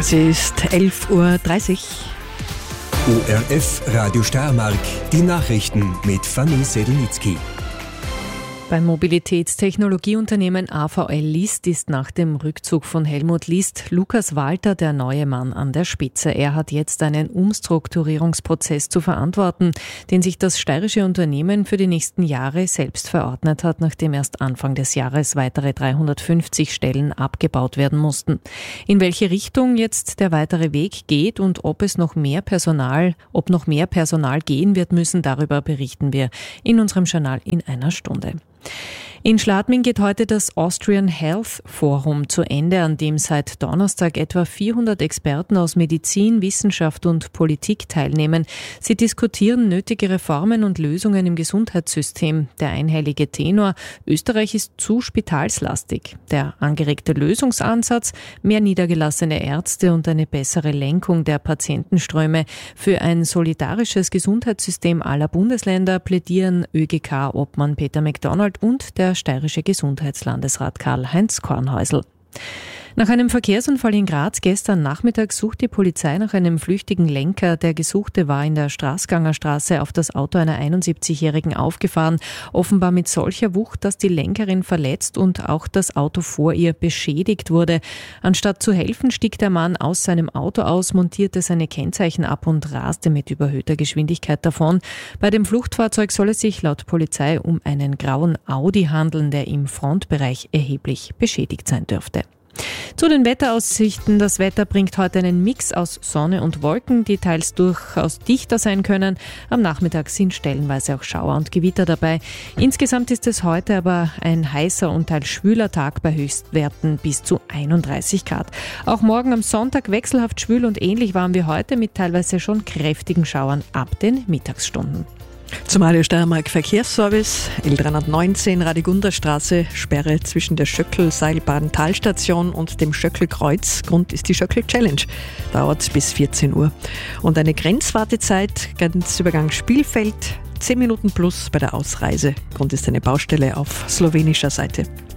Es ist 11:30 Uhr. ORF Radio Steiermark, die Nachrichten mit Fanny Sedelnitzky. Beim Mobilitätstechnologieunternehmen AVL List ist nach dem Rückzug von Helmut List Lukas Walter der neue Mann an der Spitze. Er hat jetzt einen Umstrukturierungsprozess zu verantworten, den sich das steirische Unternehmen für die nächsten Jahre selbst verordnet hat, nachdem erst Anfang des Jahres weitere 350 Stellen abgebaut werden mussten. In welche Richtung jetzt der weitere Weg geht und ob noch mehr Personal gehen wird müssen, darüber berichten wir in unserem Journal in einer Stunde. In Schladming geht heute das Austrian Health Forum zu Ende, an dem seit Donnerstag etwa 400 Experten aus Medizin, Wissenschaft und Politik teilnehmen. Sie diskutieren nötige Reformen und Lösungen im Gesundheitssystem. Der einhellige Tenor: Österreich ist zu spitalslastig. Der angeregte Lösungsansatz: mehr niedergelassene Ärzte und eine bessere Lenkung der Patientenströme. Für ein solidarisches Gesundheitssystem aller Bundesländer plädieren ÖGK-Obmann Peter McDonald und der steirische Gesundheitslandesrat Karl-Heinz Kornhäusl. Nach einem Verkehrsunfall in Graz gestern Nachmittag sucht die Polizei nach einem flüchtigen Lenker. Der Gesuchte war in der Straßgangerstraße auf das Auto einer 71-Jährigen aufgefahren, offenbar mit solcher Wucht, dass die Lenkerin verletzt und auch das Auto vor ihr beschädigt wurde. Anstatt zu helfen, stieg der Mann aus seinem Auto aus, montierte seine Kennzeichen ab und raste mit überhöhter Geschwindigkeit davon. Bei dem Fluchtfahrzeug soll es sich laut Polizei um einen grauen Audi handeln, der im Frontbereich erheblich beschädigt sein dürfte. Zu den Wetteraussichten. Das Wetter bringt heute einen Mix aus Sonne und Wolken, die teils durchaus dichter sein können. Am Nachmittag sind stellenweise auch Schauer und Gewitter dabei. Insgesamt ist es heute aber ein heißer und teils schwüler Tag bei Höchstwerten bis zu 31 Grad. Auch morgen am Sonntag wechselhaft schwül und ähnlich warm wie heute mit teilweise schon kräftigen Schauern ab den Mittagsstunden. Zum Radio Steiermark Verkehrsservice, L319 Radigunderstraße, Sperre zwischen der Schöckel-Seilbahn-Talstation und dem Schöckelkreuz. Grund ist die Schöckel-Challenge, dauert bis 14 Uhr. Und eine Grenzwartezeit, Grenzübergang Spielfeld, 10 Minuten plus bei der Ausreise. Grund ist eine Baustelle auf slowenischer Seite.